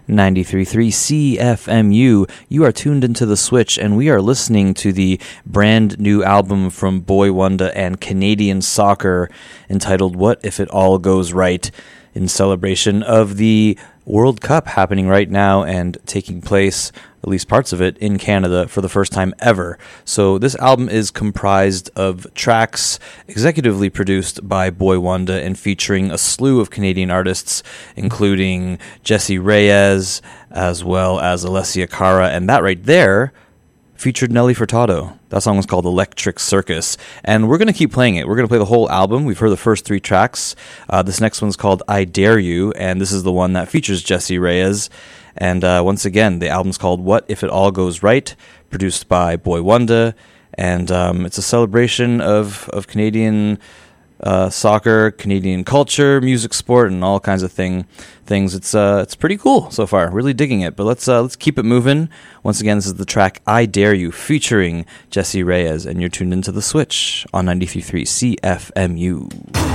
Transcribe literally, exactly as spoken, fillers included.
ninety-three point three C F M U. You are tuned into The Switch, and we are listening to the brand new album from Boi-1da and Canadian Soccer entitled What If It All Goes Right, in celebration of the World Cup happening right now and taking place, at least parts of it, in Canada for the first time ever. So this album is comprised of tracks executively produced by Boi-1da and featuring a slew of Canadian artists, including Jessie Reyez, as well as Alessia Cara, and that right there featured Nelly Furtado. That song was called Electric Circus, and we're going to keep playing it. We're going to play the whole album. We've heard the first three tracks. Uh, this next one's called I Dare You, and this is the one that features Jessie Reyez. And uh, once again, the album's called What If It All Goes Right, produced by Boi-1da, and um, it's a celebration of, of Canadian uh, soccer, Canadian culture, music, sport, and all kinds of thing things. It's uh, it's pretty cool so far. Really digging it. But let's uh, let's keep it moving. Once again, this is the track I Dare You, featuring Jessie Reyez, and you're tuned into The Switch on ninety-three point three C F M U.